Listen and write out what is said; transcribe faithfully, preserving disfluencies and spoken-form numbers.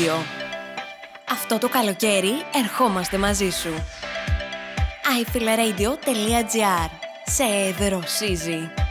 Radio. Αυτό το καλοκαίρι ερχόμαστε μαζί σου. άι φι ελ radio τελεία τζι άρ. Σε δροσίζει.